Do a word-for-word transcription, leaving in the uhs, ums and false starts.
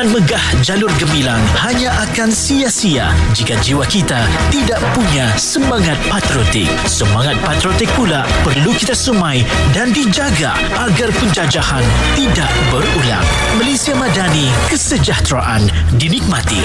Hiburan megah jalur gemilang hanya akan sia-sia jika jiwa kita tidak punya semangat patriotik. Semangat patriotik pula perlu kita semai dan dijaga agar penjajahan tidak berulang. Malaysia Madani, kesejahteraan dinikmati.